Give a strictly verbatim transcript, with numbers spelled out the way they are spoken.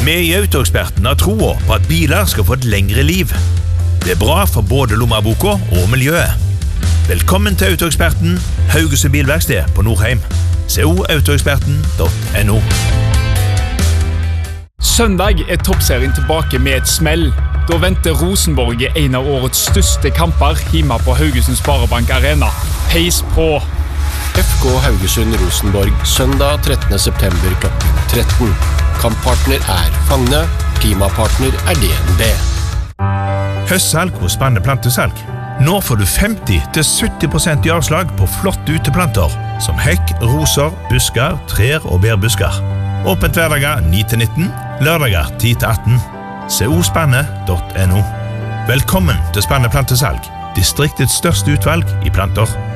Vi i Autoeksperten har troa på at biler skal få et lengre liv. Det er bra for både lommeboka og miljøet. Velkommen til Autoeksperten, Haugesund Bilverksted på Nordheim. Se o autoeksperten punktum no. Søndag er toppserien tilbake med et smell. Da venter Rosenborg i en av årets største kamper hjemme på Haugesund Sparebank Arena. Peis på! F K Haugesund Rosenborg, søndag trettende september klokken tretten. Kamppartner er Fagne, klimapartner er D N B. Høstsalg hos Spanne Plantesalg. Nå får du femti til sytti prosent i avslag på flotte uteplanter, som hekk, roser, busker, trær og bærbusker. Åpent hverdager ni til nitten, lørdager ti til atten. Se o spanne punktum no. Velkommen til Spanne Plantesalg, distriktets største utvalg i planter.